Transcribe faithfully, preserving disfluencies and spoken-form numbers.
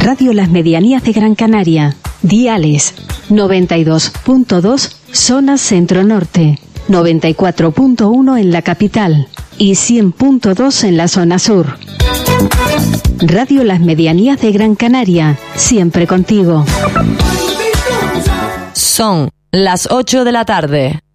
Radio Las Medianías de Gran Canaria. Diales noventa y dos punto dos zona centro-norte, noventa y cuatro punto uno en la capital y cien punto dos en la zona sur. Radio Las Medianías de Gran Canaria, siempre contigo. Son las ocho de la tarde.